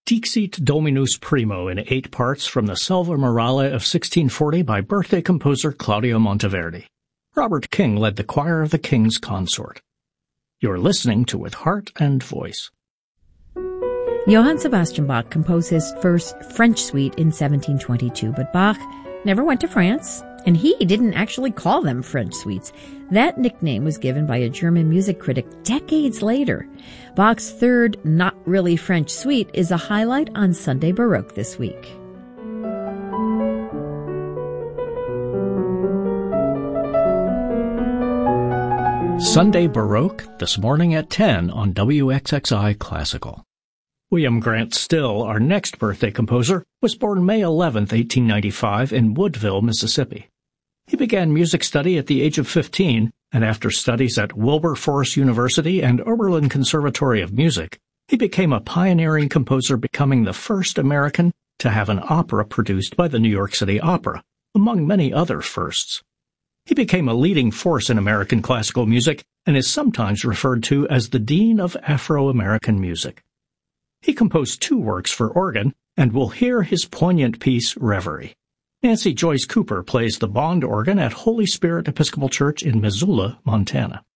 Dixit Dominus Primo in 8 parts from the Selva Morale of 1640 by birthday composer Claudio Monteverdi. Robert King led the choir of the King's Consort. You're listening to With Heart and Voice. Johann Sebastian Bach composed his first French suite in 1722, but Bach never went to France, and he didn't actually call them French suites. That nickname was given by a German music critic decades later. Bach's third not-really-French suite is a highlight on Sunday Baroque this week. Sunday Baroque, this morning at 10 on WXXI Classical. William Grant Still, our next birthday composer, was born May 11, 1895, in Woodville, Mississippi. He began music study at the age of 15, and after studies at Wilberforce University and Oberlin Conservatory of Music, he became a pioneering composer, becoming the first American to have an opera produced by the New York City Opera, among many other firsts. He became a leading force in American classical music and is sometimes referred to as the Dean of Afro-American music. He composed 2 works for organ, and we'll hear his poignant piece, Reverie. Nancy Joyce Cooper plays the Bond organ at Holy Spirit Episcopal Church in Missoula, Montana.